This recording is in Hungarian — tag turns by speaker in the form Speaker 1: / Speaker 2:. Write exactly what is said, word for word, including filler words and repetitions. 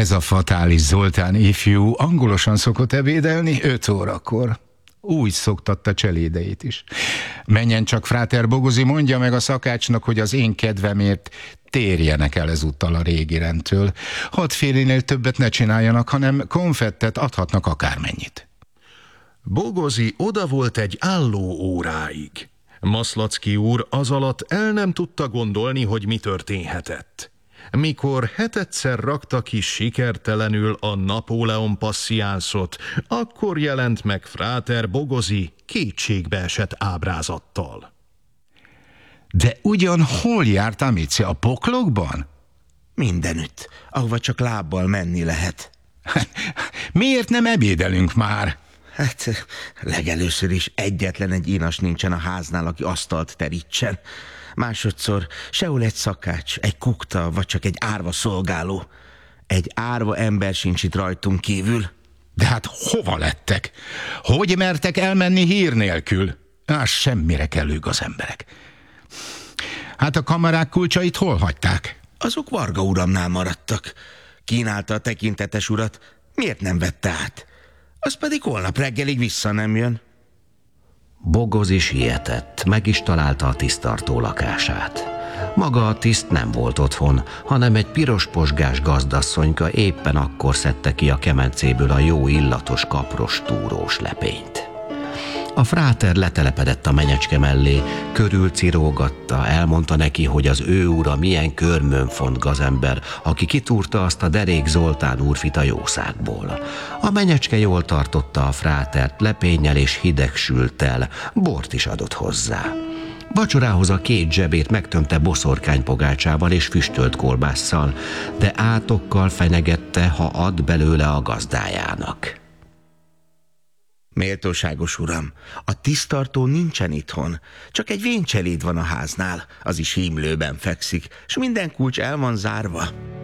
Speaker 1: Ez a fatális Zoltán ifjú angolosan szokott ebédelni öt órakor. Úgy szoktatta cselédeit is. Menjen csak, fráter Bogozi, mondja meg a szakácsnak, hogy az én kedvemért térjenek el ezúttal a régi rendtől. Hat félénél többet ne csináljanak, hanem konfettet adhatnak akármennyit.
Speaker 2: Bogozi oda volt egy álló óráig. Maszlacki úr az alatt el nem tudta gondolni, hogy mi történhetett. Mikor hetedszer rakta ki sikertelenül a Napóleon passziánszot, akkor jelent meg fráter Bogozi kétségbeesett ábrázattal.
Speaker 1: De ugyan hol járt Amici, a poklokban?
Speaker 3: Mindenütt, ahova csak lábbal menni lehet.
Speaker 1: Miért nem ebédelünk már?
Speaker 3: Hát legelőször is egyetlen egy inas nincsen a háznál, aki asztalt terítsen. Másodszor sehol egy szakács, egy kukta, vagy csak egy árva szolgáló. Egy árva ember sincs itt rajtunk kívül.
Speaker 1: De hát hova lettek? Hogy mertek elmenni hír nélkül? Á, semmire kellők az emberek. Hát a kamarák kulcsait hol hagyták?
Speaker 3: Azok Varga uramnál maradtak. Kínálta a tekintetes urat, miért nem vette át? Az pedig holnap reggelig vissza nem jön.
Speaker 4: Bogozi sietett, meg is találta a tiszttartó lakását. Maga a tiszt nem volt otthon, hanem egy piros posgás gazdasszonyka éppen akkor szedte ki a kemencéből a jó illatos kapros túrós lepényt. A fráter letelepedett a menyecske mellé, körülcirógatta, elmondta neki, hogy az ő ura milyen körmön font gazember, aki kitúrta azt a derék Zoltán úrfit a jószágból. A menyecske jól tartotta a frátert lepénnyel és hideg sülttel, bort is adott hozzá. Vacsorához a két zsebét megtömte boszorkánypogácsával és füstölt kolbásszal, de átokkal fenyegette, ha ad belőle a gazdájának.
Speaker 3: Méltóságos uram, a tiszttartó nincsen itthon, csak egy véncseléd van a háznál, az is hímlőben fekszik, s minden kulcs el van zárva.